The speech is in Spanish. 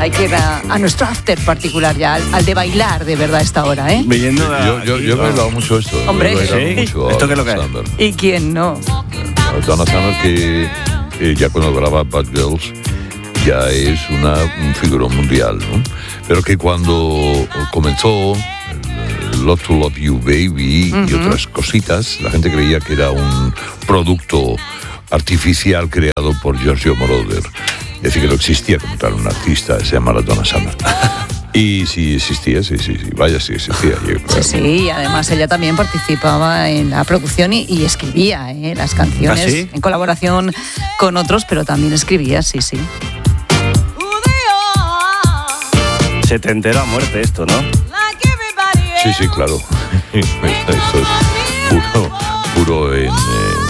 Hay que ir a nuestro after particular ya, al de bailar de verdad a esta hora, ¿eh? Yo he bailado mucho esto. Hombre, mucho ¿esto qué es lo que es? Summer. ¿Y quién no? Donna Summer, que ya cuando graba Bad Girls ya es una figura mundial, ¿no? Pero que cuando comenzó Love to Love You Baby y otras cositas, la gente creía que era un producto artificial creado por Giorgio Moroder. Es decir, que no existía como tal un artista, se llama Donna Summer. Y sí existía, sí, vaya, sí existía. Sí, y además ella también participaba en la producción y escribía las canciones. ¿Ah, sí? En colaboración con otros, pero también escribía, sí. Setentero a muerte esto, ¿no? Sí, claro. Esto es puro en